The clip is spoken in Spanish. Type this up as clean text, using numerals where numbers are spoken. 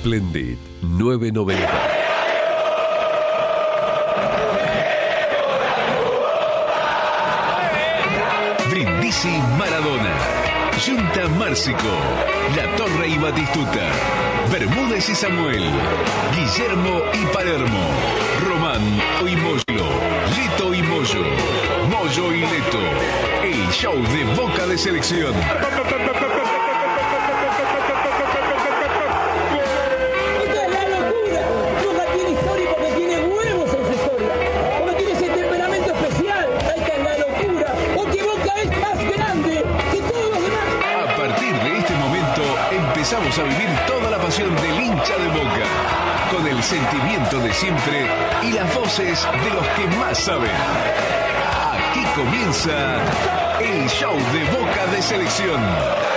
Splendid 990. Brindisi Maradona, Junta Márcico, La Torre y Batistuta, Bermúdez y Samuel, Guillermo y Palermo, Román y Moyo, Leto y Moyo, Moyo y Leto, el show de Boca de Selección. Empezamos a vivir toda la pasión del hincha de Boca, con el sentimiento de siempre y las voces de los que más saben. Aquí comienza el show de Boca de Selección.